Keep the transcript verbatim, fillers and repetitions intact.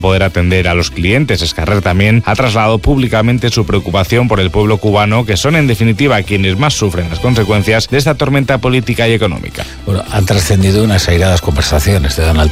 poder atender a los clientes. Escarrer también ha trasladado públicamente su preocupación por el pueblo cubano, que son en definitiva quienes más sufren las consecuencias de esta tormenta política y económica. Bueno, han trascendido unas airadas conversaciones de Donald